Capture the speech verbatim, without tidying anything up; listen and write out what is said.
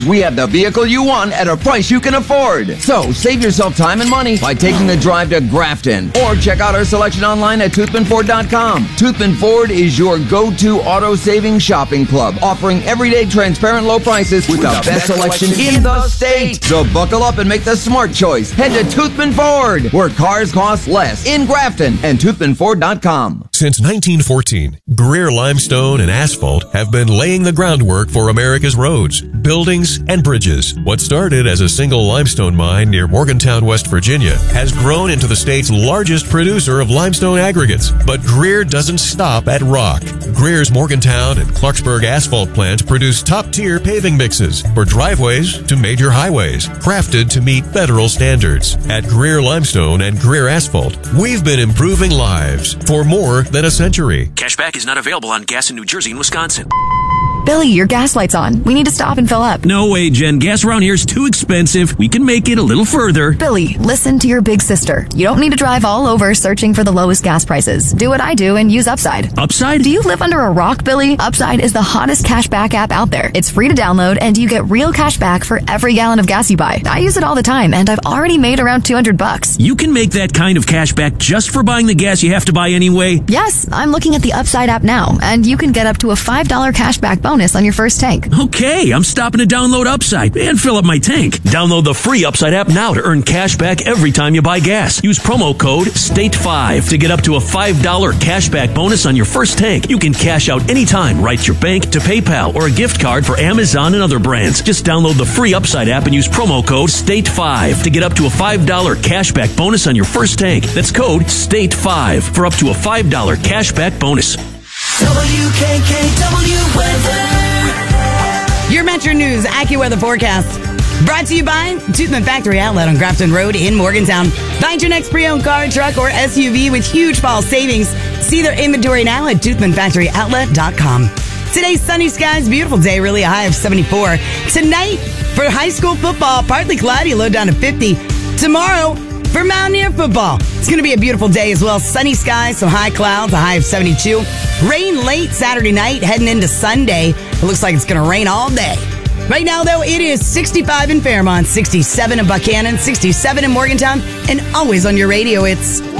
We have the vehicle you want at a price you can afford. So save yourself time and money by taking the drive to Grafton. Or check out our selection online at toothman ford dot com. Toothman Ford is your go-to auto-saving shopping club, offering everyday transparent low prices with, with the, the best, best selection, selection in the state. So buckle up and make the smart choice. Head to Toothman Ford, where cars cost less, in Grafton, and toothman ford dot com. Since nineteen fourteen, Greer Limestone and Asphalt have been laying the groundwork for America's roads, buildings, and bridges. What started as a single limestone mine near Morgantown, West Virginia, has grown into the state's largest producer of limestone aggregates. But Greer doesn't stop at rock. Greer's Morgantown and Clarksburg asphalt plants produce top-tier paving mixes for driveways to major highways, crafted to meet federal standards. At Greer Limestone and Greer Asphalt, we've been improving lives for more than a century. Cashback is not available on gas in New Jersey and Wisconsin. Billy, your gas light's on. We need to stop and fill up. No way, Jen. Gas around here is too expensive. We can make it a little further. Billy, listen to your big sister. You don't need to drive all over searching for the lowest gas prices. Do what I do and use Upside. Upside? Do you live under a rock, Billy? Upside is the hottest cashback app out there. It's free to download, and you get real cash back for every gallon of gas you buy. I use it all the time, and I've already made around two hundred bucks. You can make that kind of cash back just for buying the gas you have to buy anyway? Yes, I'm looking at the Upside app now, and you can get up to a five dollars cashback bonus on your first tank. Okay, I'm stopping to download Upside and fill up my tank. Download the free Upside app now to earn cash back every time you buy gas. Use promo code state five to get up to a five dollars cashback bonus on your first tank. You can cash out anytime right to your bank, to PayPal, or a gift card for Amazon and other brands. Just download the free Upside app and use promo code state five to get up to a five dollars cashback bonus on your first tank. That's code state five for up to a five dollars cashback bonus. W K K W Weather. Your Metro News AccuWeather forecast brought to you by Toothman Factory Outlet on Grafton Road in Morgantown. Find your next pre-owned car, truck, or S U V with huge fall savings. See their inventory now at toothman factory outlet dot com. Today's sunny skies, beautiful day, really a high of seventy-four. Tonight, for high school football, partly cloudy, low down to fifty. Tomorrow, for Mountaineer football, it's going to be a beautiful day as well. Sunny skies, some high clouds, a high of seventy-two. Rain late Saturday night, heading into Sunday. It looks like it's going to rain all day. Right now, though, it is sixty-five in Fairmont, sixty-seven in Buchanan, sixty-seven in Morgantown, and always on your radio, it's